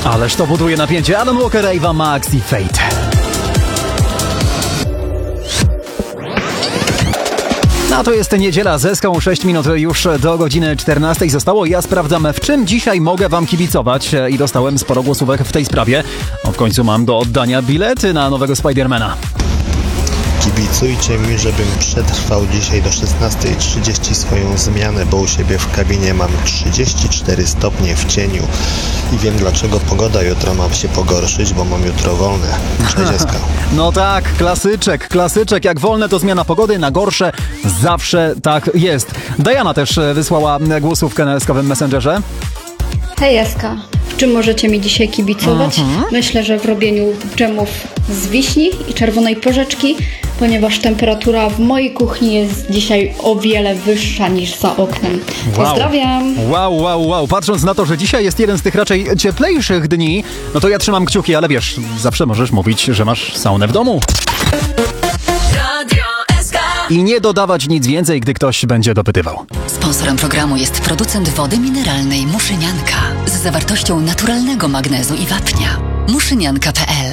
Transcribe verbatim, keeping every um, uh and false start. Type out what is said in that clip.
Ależ to buduje napięcie. Alan Walker, Ava Max i Fate. No to jest niedziela z Eską, sześć minut już do godziny czternastej zostało. Ja sprawdzam, w czym dzisiaj mogę wam kibicować i dostałem sporo głosówek w tej sprawie. No w końcu mam do oddania bilety na nowego Spidermana. Kibicujcie mi, żebym przetrwał dzisiaj do szesnastej trzydzieści swoją zmianę, bo u siebie w kabinie mam trzydzieści cztery stopnie w cieniu i wiem, dlaczego pogoda jutro ma się pogorszyć, bo mam jutro wolne. Cześć, Eska. No tak, klasyczek, klasyczek. Jak wolne to zmiana pogody, na gorsze zawsze tak jest. Diana też wysłała głosówkę na eskowym Messengerze. Hej Eska, w czym możecie mi dzisiaj kibicować? Mhm. Myślę, że w robieniu dżemów z wiśni i czerwonej porzeczki, ponieważ temperatura w mojej kuchni jest dzisiaj o wiele wyższa niż za oknem. Pozdrawiam! Wow, wow, wow. Patrząc na to, że dzisiaj jest jeden z tych raczej cieplejszych dni, no to ja trzymam kciuki, ale wiesz, zawsze możesz mówić, że masz saunę w domu. I nie dodawać nic więcej, gdy ktoś będzie dopytywał. Sponsorem programu jest producent wody mineralnej Muszynianka z zawartością naturalnego magnezu i wapnia. muszynianka kropka p l